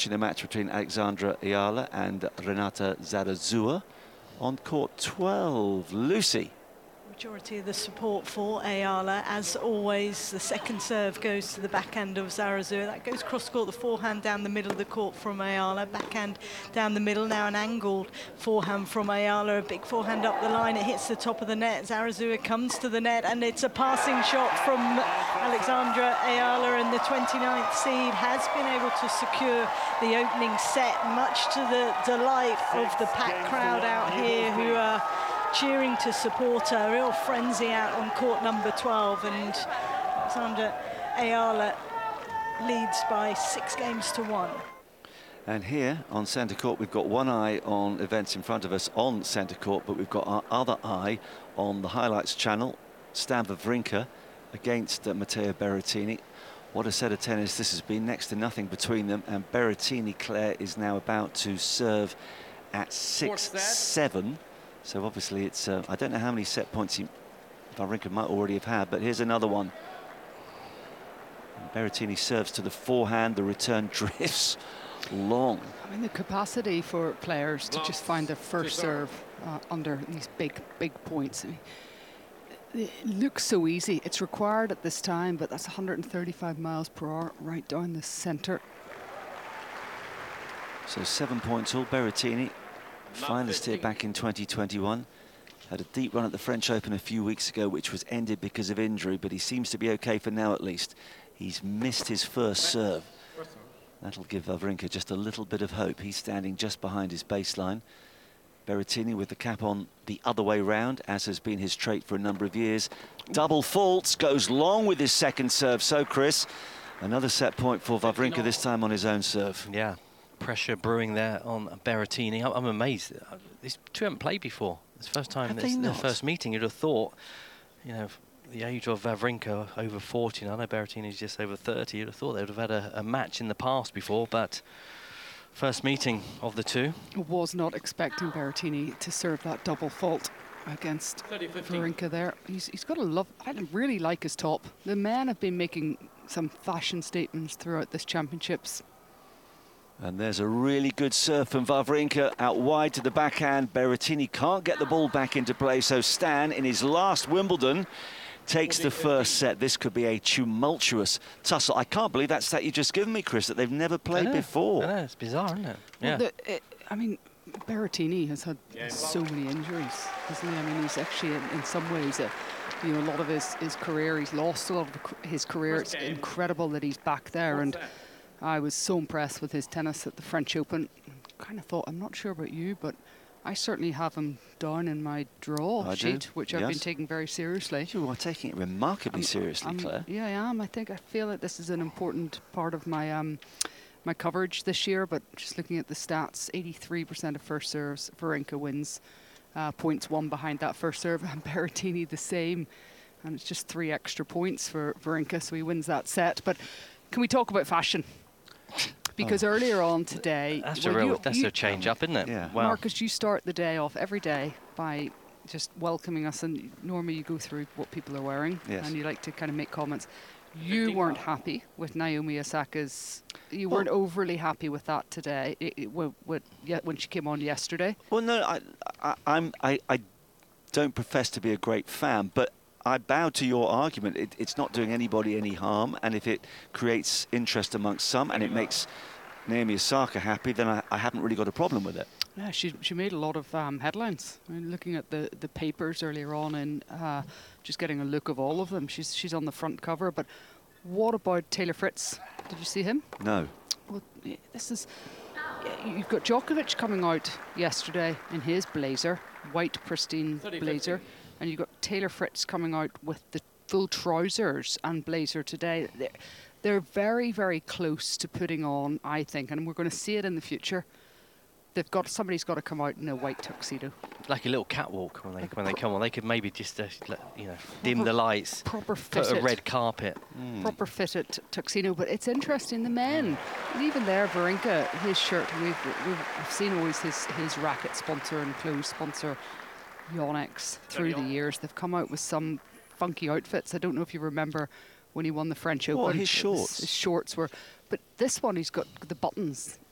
watching the match between Alexandra Ayala and Renata Zarazua on court 12. Lucy. Majority of the support for Ayala. As always, the second serve goes to the backhand of Zarazua. That goes cross-court, the forehand down the middle of the court from Ayala. Backhand down the middle, now an angled forehand from Ayala. A big forehand up the line, it hits the top of the net. Zarazua comes to the net, and it's a passing shot from Alexandra Ayala, and the 29th seed has been able to secure the opening set, much to the delight of the packed crowd out here who are cheering to support her. Real frenzy out on court number 12, and Alexandra Ayala leads by 6-1. And here on centre court, we've got one eye on events in front of us on centre court, but we've got our other eye on the highlights channel. Stan Wawrinka against Matteo Berrettini. What a set of tennis this has been, next to nothing between them, and Berrettini, Claire, is now about to serve at 6-7. So obviously it's, I don't know how many set points Wawrinka might already have had, but here's another one. And Berrettini serves to the forehand, the return drifts long. I mean, the capacity for players to just find their first serve under these big points. I mean, it looks so easy. It's required at this time, but that's 135 miles per hour right down the centre. So 7 points all. Berrettini, finalist here back in 2021. Had a deep run at the French Open a few weeks ago, which was ended because of injury, but he seems to be okay for now at least. He's missed his first serve. That'll give Wawrinka just a little bit of hope. He's standing just behind his baseline. Berrettini with the cap on the other way round, as has been his trait for a number of years. Double faults, goes long with his second serve. So, Chris, another set point for Wawrinka, this time on his own serve. Yeah. Pressure brewing there on Berrettini. I'm amazed. These two haven't played before. It's the first time, it's their first meeting. You'd have thought, you know, the age of Wawrinka over 40, and I know Berrettini's just over 30, you'd have thought they would have had a match in the past before, but first meeting of the two. I was not expecting Berrettini to serve that double fault against Wawrinka there. He's got a love. I really like his top. The men have been making some fashion statements throughout this championships. And there's a really good serve from Wawrinka out wide to the backhand. Berrettini can't get the ball back into play, so Stan, in his last Wimbledon, takes the first set. This could be a tumultuous tussle. I can't believe that stat you just given me, Chris, that they've never played before. I know, it's bizarre, isn't it? Yeah. Well, I mean, Berrettini has had so many injuries, hasn't he? I mean, he's actually, in some ways, you know, a lot of his career, he's lost a lot of his career. It's incredible that he's back there, and I was so impressed with his tennis at the French Open. Kind of thought, I'm not sure about you, but I certainly have him down in my draw sheet, which I've been taking very seriously. You are taking it remarkably seriously, Claire. Yeah, I am. I feel that this is an important part of my my coverage this year, but just looking at the stats, 83% of first serves, Wawrinka wins. Points won behind that first serve, and Berrettini the same. And it's just 3 extra points for Wawrinka, so he wins that set. But can we talk about fashion? Because earlier on today... That's a change up, isn't it? Yeah. Wow. Marcus, you start the day off every day by just welcoming us, and normally you go through what people are wearing, and you like to kind of make comments. You weren't happy with Naomi Osaka's... You weren't overly happy with that today, when she came on yesterday. Well, no, I don't profess to be a great fan, but I bow to your argument. It's not doing anybody any harm, and if it creates interest amongst some and it makes Naomi Osaka happy, then I haven't really got a problem with it. Yeah, she made a lot of headlines. I mean, looking at the papers earlier on and just getting a look of all of them, she's on the front cover. But what about Taylor Fritz? Did you see him? No. Well, this is... You've got Djokovic coming out yesterday in his blazer, white pristine blazer. And you've got Taylor Fritz coming out with the full trousers and blazer today. They're very, very close to putting on, I think, and we're going to see it in the future. Somebody's got to come out in a white tuxedo. Like a little catwalk when they come on. They could maybe just dim the lights, put a red carpet. Proper fitted tuxedo. But it's interesting, the men, and even there, Wawrinka, his shirt, we've seen always his racket sponsor and clothes sponsor, Yonex, through the years. They've come out with some funky outfits. I don't know if you remember when he won the French Open. His shorts. His shorts were... But this one, he's got the buttons